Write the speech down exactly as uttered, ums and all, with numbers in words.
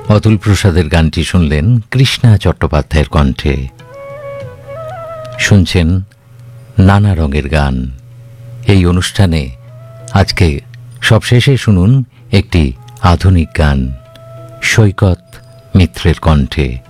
অতুল প্রসাদের গানটি শুনলেন কৃষ্ণা চট্টোপাধ্যায়ের কণ্ঠে। শুনছেন নানা রঙের গান। এই অনুষ্ঠানে আজকে সবশেষে শুনুন একটি আধুনিক গান সৈকত মিত্রের কণ্ঠে।